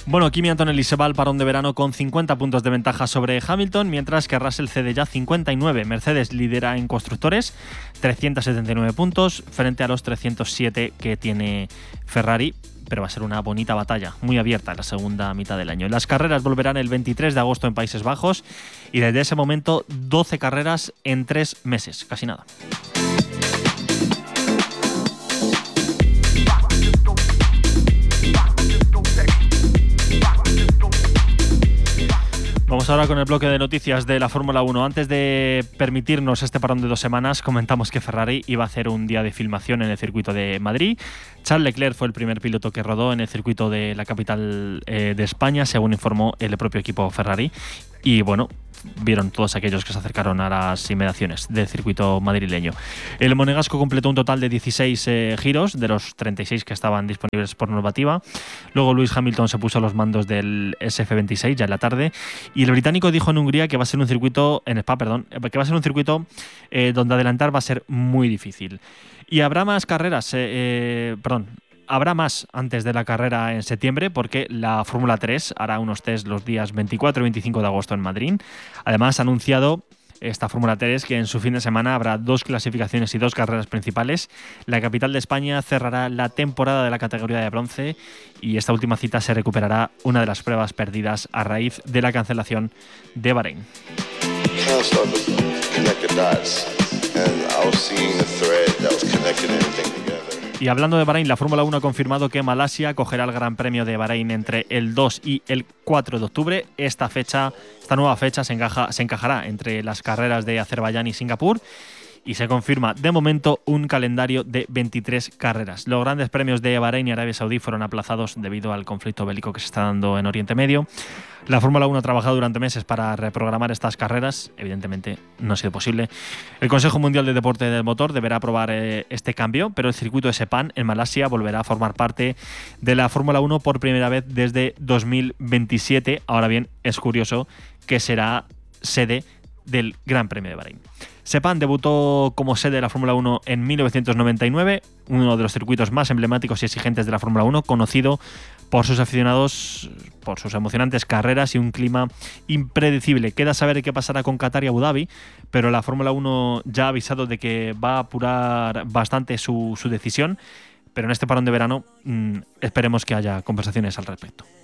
Bueno, Kimi Antonelli se va al parón de verano con 50 puntos de ventaja sobre Hamilton, mientras que Russell cede ya 59. Mercedes lidera en constructores, 379 puntos, frente a los 307 que tiene Ferrari. Pero va a ser una bonita batalla, muy abierta en la segunda mitad del año. Las carreras volverán el 23 de agosto en Países Bajos y desde ese momento 12 carreras en 3 meses, casi nada. Vamos ahora con el bloque de noticias de la Fórmula 1. Antes de permitirnos este parón de 2 semanas, comentamos que Ferrari iba a hacer un día de filmación en el circuito de Madrid. Charles Leclerc fue el primer piloto que rodó en el circuito de la capital de España, según informó el propio equipo Ferrari. Y bueno, vieron todos aquellos que se acercaron a las inmediaciones del circuito madrileño. El monegasco completó un total de 16 giros, de los 36 que estaban disponibles por normativa. Luego Lewis Hamilton se puso a los mandos del SF26 ya en la tarde, y el británico dijo en Hungría que va a ser un circuito, en Spa, que va a ser un circuito donde adelantar va a ser muy difícil. Y habrá más carreras, habrá más antes de la carrera en septiembre, porque la Fórmula 3 hará unos test los días 24 y 25 de agosto en Madrid. Además, ha anunciado esta Fórmula 3 que en su fin de semana habrá 2 clasificaciones y 2 carreras principales. La capital de España cerrará la temporada de la categoría de bronce, y esta última cita se recuperará una de las pruebas perdidas a raíz de la cancelación de Bahrein. Y hablando de Bahrein, la Fórmula 1 ha confirmado que Malasia acogerá el Gran Premio de Bahrein entre el 2 y el 4 de octubre. Esta nueva fecha se encajará entre las carreras de Azerbaiyán y Singapur, y se confirma de momento un calendario de 23 carreras. Los grandes premios de Bahrein y Arabia Saudí fueron aplazados debido al conflicto bélico que se está dando en Oriente Medio. La Fórmula 1 ha trabajado durante meses para reprogramar estas carreras. Evidentemente no ha sido posible. El Consejo Mundial de Deporte del Motor deberá aprobar este cambio, pero el circuito de Sepang en Malasia volverá a formar parte de la Fórmula 1 por primera vez desde 2027. Ahora bien, es curioso que será sede del Gran Premio de Bahrein. Sepang debutó como sede de la Fórmula 1 en 1999, uno de los circuitos más emblemáticos y exigentes de la Fórmula 1, conocido por sus aficionados, por sus emocionantes carreras y un clima impredecible. Queda saber qué pasará con Qatar y Abu Dhabi, pero la Fórmula 1 ya ha avisado de que va a apurar bastante su decisión, pero en este parón de verano esperemos que haya conversaciones al respecto.